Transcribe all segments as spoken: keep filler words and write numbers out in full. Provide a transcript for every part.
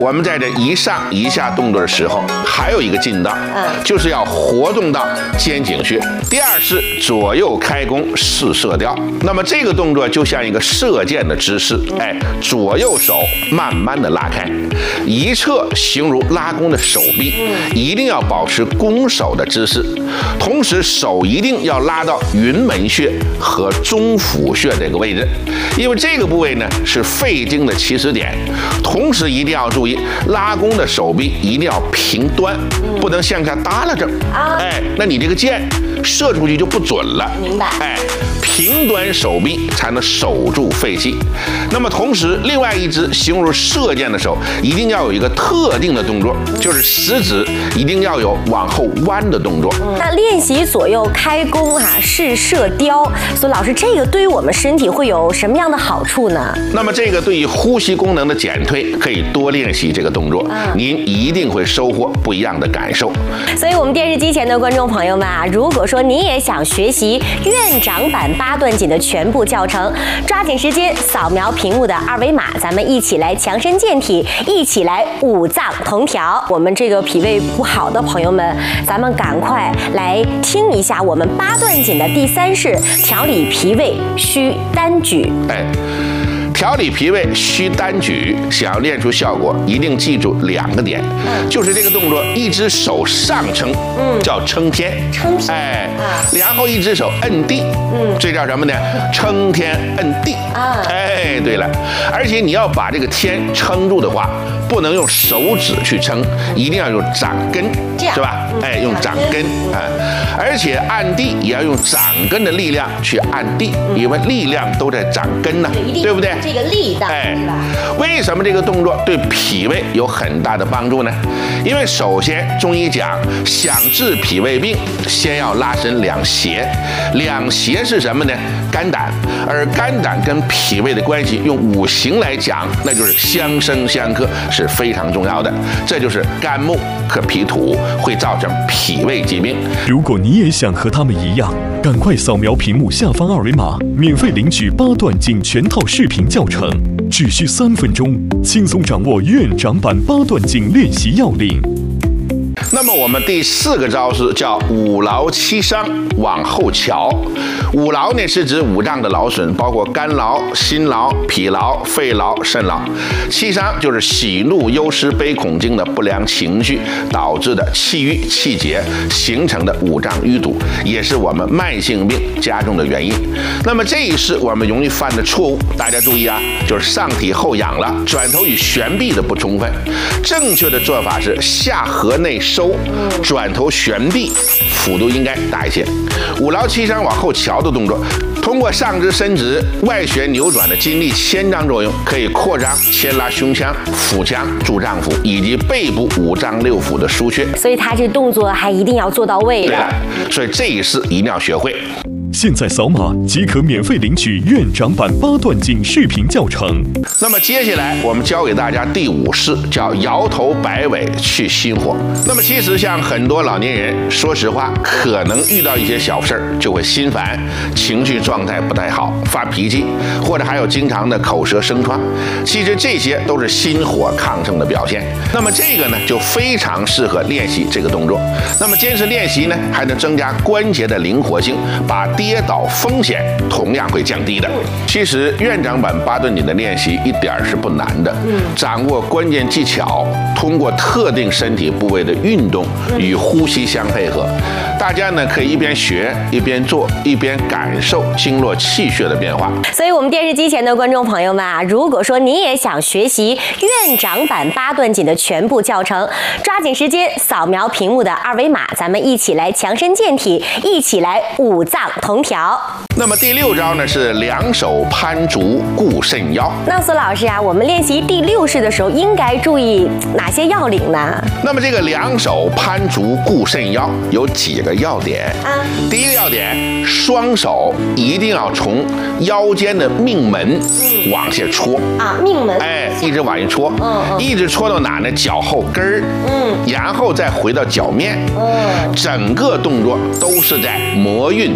我们在这一上一下动作的时候，还有一个劲道， 嗯， 就是要活动到肩颈穴。第二是左右开弓试射雕。那么这个动作就像一个射箭的姿势，哎，左右手慢慢的拉开，一侧形如拉弓的手臂，一定要保持弓手的姿势，同时手一定要拉到云门穴和中府穴这个位置，因为这个部位呢是肺经的起始点。同时一定要注意，拉弓的手臂一定要平端，不能向下耷拉着，哎，那你这个箭射出去就不准了。 明白？ 哎，平端手臂才能守住肺气。那么同时，另外一只形如射箭的手，一定要有一个特定的动作，就是食指一定要有往后弯的动作。 那练习左右开弓哈、啊，试射雕，所以老师，这个对于我们身体会有什么样的好处呢？ 那么这个对于呼吸功能的减退，可以多练习这个动作，嗯、您一定会收获不一样的感受。 所以，我们电视机前的观众朋友们啊，如果说您也想学习院长版八段锦的全部教程，抓紧时间扫描屏幕的二维码，咱们一起来强身健体，一起来五脏同调。我们这个脾胃不好的朋友们，咱们赶快来听一下我们八段锦的第三式调理脾胃需单举。 哎。调理脾胃需单举，想要练出效果，一定记住两个点，嗯、就是这个动作，一只手上撑，嗯，叫撑天， 撑天， 哎，啊、然后一只手摁地，嗯，这叫什么呢？撑天摁地，啊，哎，对了，而且你要把这个天撑住的话，不能用手指去撑，一定要用掌根，是吧？嗯、哎，用掌根啊，而且按地也要用掌根的力量去按地，嗯、因为力量都在掌根呢，对不对？ 这个力道， 哎，为什么这个动作对脾胃有很大的帮助呢？因为首先中医讲，想治脾胃病，先要拉伸两胁。两胁是什么呢？肝胆。而肝胆跟脾胃的关系，用五行来讲，那就是相生相克，是非常重要的。这就是肝木克脾土，会造成脾胃疾病。 如果你也想和他们一样，赶快扫描屏幕下方二维码，免费领取八段锦全套视频教程，只需三分钟，轻松掌握院长版八段锦练习要领。 那么我们第四个招式叫五劳七伤往后瞧。五劳呢是指五脏的劳损，包括肝劳、心劳、脾劳、肺劳、肾劳。七伤就是喜怒忧思悲恐惊的不良情绪导致的气郁气结形成的五脏淤堵，也是我们慢性病加重的原因。那么这一式我们容易犯的错误，大家注意啊，就是上体后仰了，转头与旋臂的不充分。正确的做法是下颌内收，转头旋臂，幅度应该大一些。五劳七伤往后瞧的动作，通过上肢伸直、外旋扭转的筋力牵张作用，可以扩张牵拉胸腔、腹腔、助脏腑以及背部五脏六腑的腧穴。 所以他这动作还一定要做到位的。 对了，所以这一式一定要学会。 现在扫码即可免费领取院长版八段锦视频教程。 那么接下来我们教给大家第五式，叫摇头摆尾去心火。那么其实像很多老年人，说实话，可能遇到一些小事儿就会心烦，情绪状态不太好，发脾气，或者还有经常的口舌生疮。其实这些都是心火亢盛的表现。那么这个呢，就非常适合练习这个动作。那么坚持练习呢，还能增加关节的灵活性，把跌倒风险同样会降低的。其实院长版八段锦的练习一点是不难的，掌握关键技巧，通过特定身体部位的运动与呼吸相配合，大家呢可以一边学一边做，一边感受经络气血的变化。 所以我们电视机前的观众朋友们啊，如果说你也想学习院长版八段锦的全部教程，抓紧时间扫描屏幕的二维码，咱们一起来强身健体，一起来五脏同调。 那么第六招呢是两手攀足固肾腰。 那苏老师啊，我们练习第六式的时候应该注意哪些要领呢？ 那么这个两手攀足固肾腰有几个要点啊？第一个要点，双手一定要从腰间的命门往下戳啊，命门， 哎，一直往下戳，嗯嗯，一直戳到哪呢？脚后跟儿，嗯，然后再回到脚面，嗯，整个动作都是在摩运膀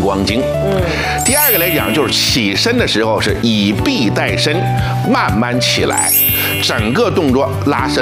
光经。嗯，第二个来讲就是起身的时候是以臂带身，慢慢起来，整个动作拉伸